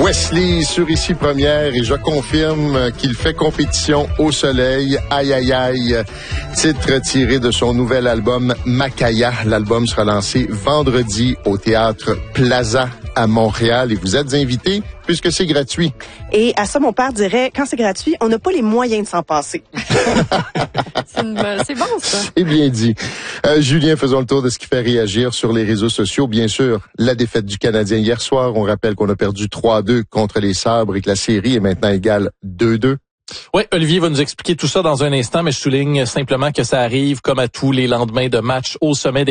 Wesley sur Ici Première et je confirme qu'il fait compétition au soleil. Aïe, aïe, aïe. Titre tiré de son nouvel album Macaya. L'album sera lancé vendredi au Théâtre Plaza à Montréal et vous êtes invités puisque c'est gratuit. Et à ça, mon père dirait, quand c'est gratuit, on n'a pas les moyens de s'en passer. C'est bon, ça. C'est bien dit. Julien, faisons le tour de ce qui fait réagir sur les réseaux sociaux. Bien sûr, la défaite du Canadien hier soir. On rappelle qu'on a perdu 3-2 contre les Sabres et que la série est maintenant égale 2-2. Oui, Olivier va nous expliquer tout ça dans un instant, mais je souligne simplement que ça arrive comme à tous les lendemains de match au sommet des